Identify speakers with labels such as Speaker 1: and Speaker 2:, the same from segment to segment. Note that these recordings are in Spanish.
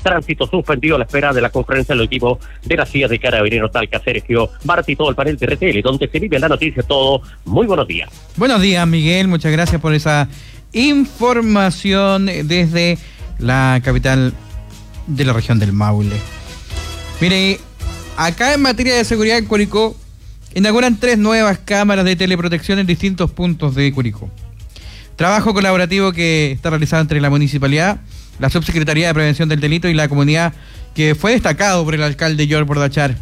Speaker 1: tránsito suspendido a la espera de la conferencia del equipo de la CIA de Carabineros Talca, Sergio Martí, todo el panel de RTL, donde se vive la noticia todo. Muy buenos días.
Speaker 2: Buenos días, Miguel, muchas gracias por esa información desde la capital de la región del Maule. Mire, acá en materia de seguridad en Curicó, inauguran 3 nuevas cámaras de teleprotección en distintos puntos de Curicó. Trabajo colaborativo que está realizado entre la municipalidad, la Subsecretaría de Prevención del Delito y la comunidad, que fue destacado por el alcalde George Bordachar.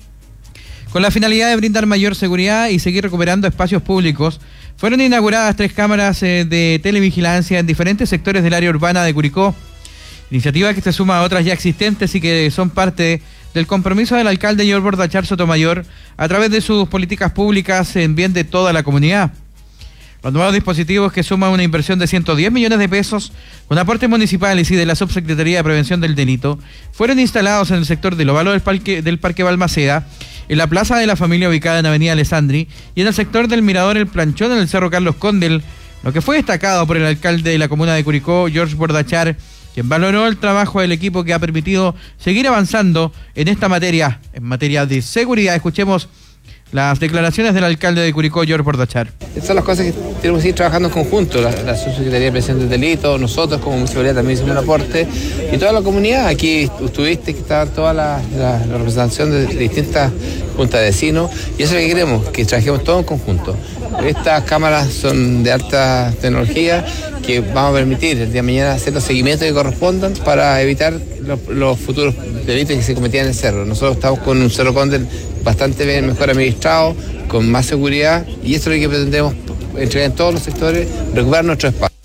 Speaker 2: Con la finalidad de brindar mayor seguridad y seguir recuperando espacios públicos, fueron inauguradas 3 cámaras de televigilancia en diferentes sectores del área urbana de Curicó. Iniciativa que se suma a otras ya existentes y que son parte del compromiso del alcalde George Bordachar Sotomayor a través de sus políticas públicas en bien de toda la comunidad. Los nuevos dispositivos, que suman una inversión de 110 millones de pesos con aportes municipales y de la Subsecretaría de Prevención del Delito, fueron instalados en el sector del Ovalo del Parque Balmaceda, en la Plaza de la Familia ubicada en Avenida Alessandri y en el sector del Mirador El Planchón en el Cerro Carlos Condel, lo que fue destacado por el alcalde de la comuna de Curicó, George Bordachar, quien valoró el trabajo del equipo que ha permitido seguir avanzando en esta materia, en materia de seguridad. Escuchemos las declaraciones del alcalde de Curicó, George Bordachar.
Speaker 3: Estas son las cosas que tenemos que ir trabajando en conjunto, la Subsecretaría de Prevención del Delito, nosotros como municipalidad también hicimos un aporte, y toda la comunidad. Aquí estuviste, que estaban toda la representación de distintas juntas de vecinos, y eso es lo que queremos, que trabajemos todos en conjunto. Estas cámaras son de alta tecnología que vamos a permitir el día de mañana hacer los seguimientos que correspondan para evitar los futuros delitos que se cometían en el cerro. Nosotros estamos con un Cerro Condel bastante bien, mejor administrado, con más seguridad, y esto es lo que pretendemos entregar en todos los sectores, recuperar nuestro espacio.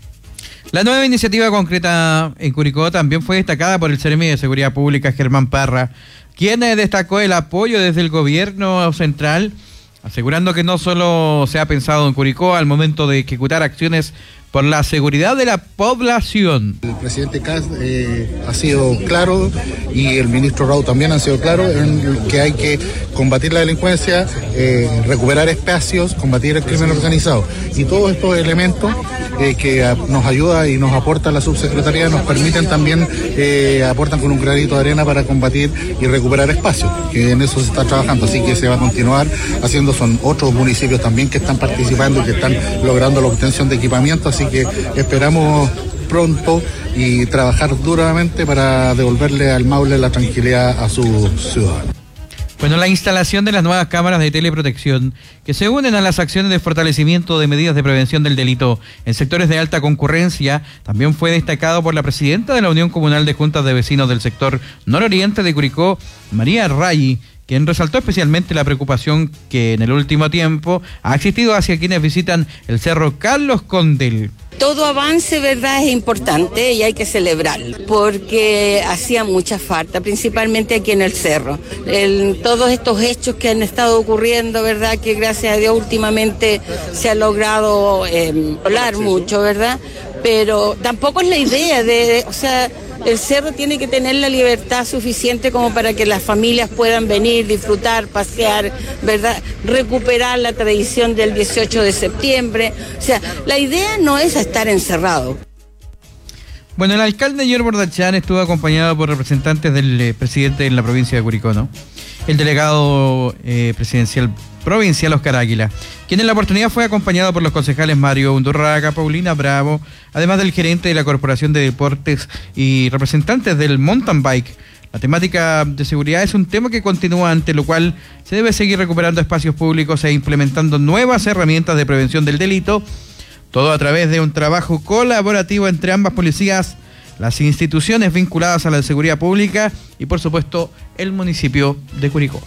Speaker 2: La nueva iniciativa concreta en Curicó también fue destacada por el Seremi de Seguridad Pública, Germán Parra, quien destacó el apoyo desde el gobierno central, asegurando que no solo se ha pensado en Curicó al momento de ejecutar acciones por la seguridad de la población.
Speaker 4: El presidente Kast ha sido claro, y el ministro Rau también ha sido claro, en que hay que combatir la delincuencia, recuperar espacios, combatir el crimen organizado. Y todos estos elementos que nos ayuda y nos aporta la subsecretaría nos permiten también, aportan con un granito de arena para combatir y recuperar espacios, que en eso se está trabajando, así que se va a continuar haciendo. Son otros municipios también que están participando y que están logrando la obtención de equipamiento, así que esperamos pronto y trabajar duramente para devolverle al Maule la tranquilidad a sus ciudadanos.
Speaker 2: Bueno, la instalación de las nuevas cámaras de teleprotección que se unen a las acciones de fortalecimiento de medidas de prevención del delito en sectores de alta concurrencia también fue destacado por la presidenta de la Unión Comunal de Juntas de Vecinos del sector nororiente de Curicó, María Rayi, quien resaltó especialmente la preocupación que en el último tiempo ha existido hacia quienes visitan el Cerro Carlos Condel.
Speaker 5: Todo avance, ¿verdad?, es importante y hay que celebrarlo, porque hacía mucha falta, principalmente aquí en el cerro. Todos estos hechos que han estado ocurriendo, ¿verdad?, que gracias a Dios últimamente se ha logrado hablar mucho, ¿verdad?, pero tampoco es la idea el cerro tiene que tener la libertad suficiente como para que las familias puedan venir, disfrutar, pasear, ¿verdad?, recuperar la tradición del 18 de septiembre. O sea, la idea no es estar encerrado.
Speaker 2: Bueno, el alcalde George Bordachar estuvo acompañado por representantes del presidente en la provincia de Curicó, ¿no? El delegado presidencial provincial Oscar Águila, quien en la oportunidad fue acompañado por los concejales Mario Undurraga, Paulina Bravo, además del gerente de la Corporación de Deportes y representantes del mountain bike. La temática de seguridad es un tema que continúa, ante lo cual se debe seguir recuperando espacios públicos e implementando nuevas herramientas de prevención del delito, todo a través de un trabajo colaborativo entre ambas policías, las instituciones vinculadas a la seguridad pública y, por supuesto, el municipio de Curicó.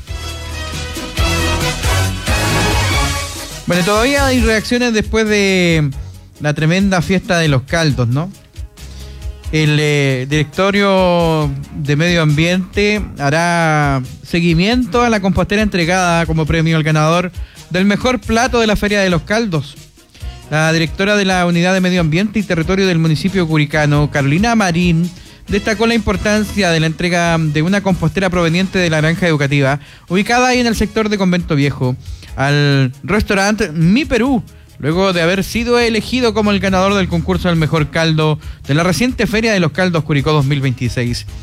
Speaker 2: Bueno, todavía hay reacciones después de la tremenda fiesta de los caldos, ¿no? El directorio de Medio Ambiente hará seguimiento a la compostera entregada como premio al ganador del mejor plato de la Feria de los Caldos. La directora de la Unidad de Medio Ambiente y Territorio del municipio curicano, Carolina Marín, destacó la importancia de la entrega de una compostera proveniente de la granja educativa, ubicada ahí en el sector de Convento Viejo, al restaurante Mi Perú, luego de haber sido elegido como el ganador del concurso del mejor caldo de la reciente Feria de los Caldos Curicó 2026.